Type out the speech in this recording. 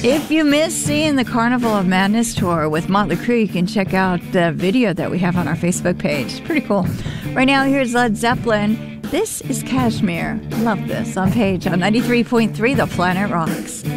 If you missed seeing the Carnival of Madness tour with Motley Crue, you can check out the video that we have on our Facebook page. It's pretty cool. Right now, here's Led Zeppelin. This is Kashmir. Love this on Page on 93.3 The Planet Rocks.